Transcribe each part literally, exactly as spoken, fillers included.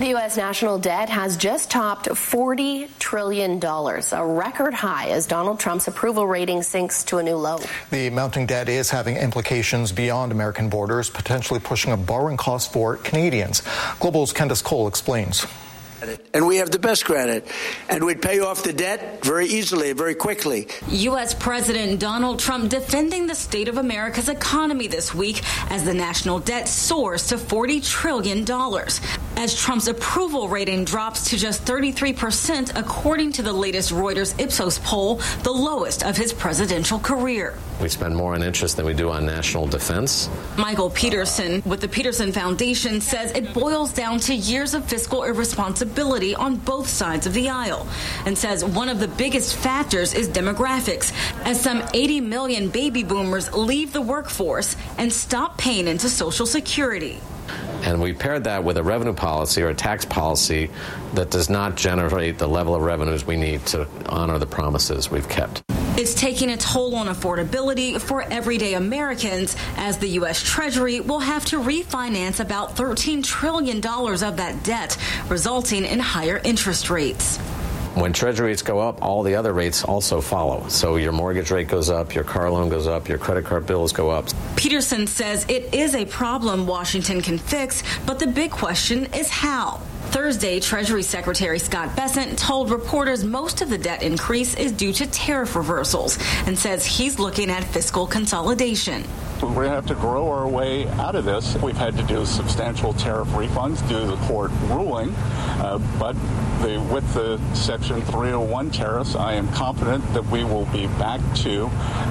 The U S national debt has just topped forty trillion dollars, a record high as Donald Trump's approval rating sinks to a new low. The mounting debt is having implications beyond American borders, potentially pushing up borrowing costs for Canadians. Global's Candace Cole explains. And we have the best credit, and we'd pay off the debt very easily, very quickly. U S President Donald Trump defending the state of America's economy this week as the national debt soars to forty trillion dollars. As Trump's approval rating drops to just thirty-three percent, according to the latest Reuters Ipsos poll, the lowest of his presidential career. We spend more on interest than we do on national defense. Michael Peterson with the Peterson Foundation says it boils down to years of fiscal irresponsibility on both sides of the aisle, and says one of the biggest factors is demographics, as some eighty million baby boomers leave the workforce and stop paying into Social Security. And we paired that with a revenue policy or a tax policy that does not generate the level of revenues we need to honor the promises we've kept. It's taking a toll on affordability for everyday Americans, as the U S Treasury will have to refinance about thirteen trillion dollars of that debt, resulting in higher interest rates. When Treasury rates go up, all the other rates also follow. So your mortgage rate goes up, your car loan goes up, your credit card bills go up. Peterson says it is a problem Washington can fix, but the big question is how. Thursday, Treasury Secretary Scott Bessent told reporters most of the debt increase is due to tariff reversals, and says he's looking at fiscal consolidation. We're going to have to grow our way out of this. We've had to do substantial tariff refunds due to the court ruling, uh, but the, with the Section three oh one tariffs, I am confident that we will be back to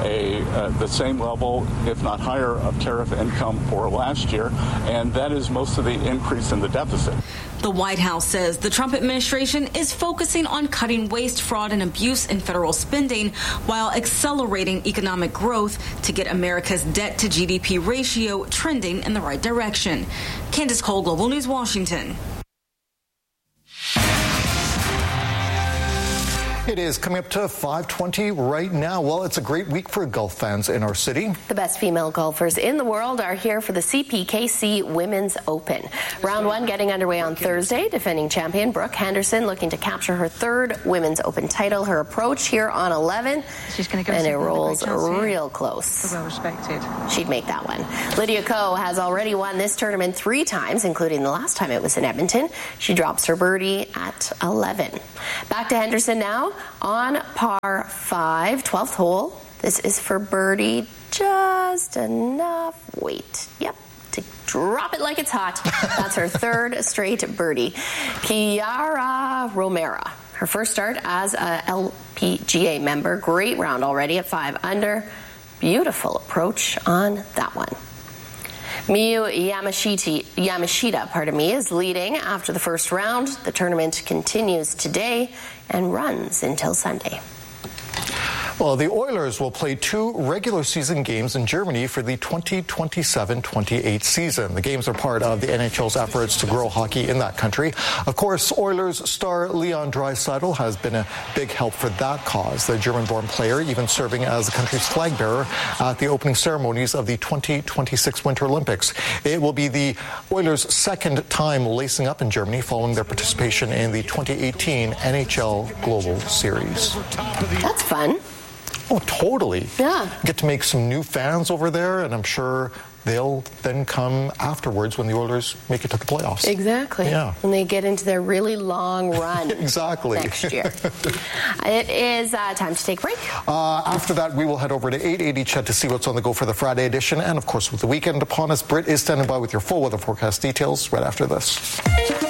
a uh, the same level, if not higher, of tariff income for last year, and that is most of the increase in the deficit. The White House says the Trump administration is focusing on cutting waste, fraud, and abuse in federal spending while accelerating economic growth to get America's debt to G D P ratio trending in the right direction. Candace Cole, Global News, Washington. It is coming up to five twenty right now. Well, it's a great week for golf fans in our city. The best female golfers in the world are here for the C P K C Women's Open. Round one getting underway on Thursday. Defending champion Brooke Henderson looking to capture her third Women's Open title. Her approach here on eleven, She's going to go and it rolls real close. Well respected. She'd make that one. Lydia Ko has already won this tournament three times, including the last time it was in Edmonton. She drops her birdie at eleven. Back to Henderson now on par five, twelfth hole. This is for birdie, just enough. Wait, yep, to drop it like it's hot. That's her third straight birdie. Kiara Romero, her first start as a L P G A member. Great round already at five under. Beautiful approach on that one. Miyu Yamashita, Yamashita, pardon me, is leading after the first round. The tournament continues today and runs until Sunday. Well, the Oilers will play two regular season games in Germany for the twenty twenty-seven twenty-eight season. The games are part of the N H L's efforts to grow hockey in that country. Of course, Oilers star Leon Draisaitl has been a big help for that cause. The German-born player even serving as the country's flag bearer at the opening ceremonies of the twenty twenty-six Winter Olympics. It will be the Oilers' second time lacing up in Germany following their participation in the twenty eighteen N H L Global Series. That's fun. Oh, totally. Yeah. Get to make some new fans over there, and I'm sure they'll then come afterwards when the Oilers make it to the playoffs. Exactly. Yeah. When they get into their really long run. Exactly. Next year. It is uh, time to take a break. Uh, after that, we will head over to eight eighty C H E D to see what's on the go for the Friday edition. And, of course, with the weekend upon us, Britt is standing by with your full weather forecast details right after this.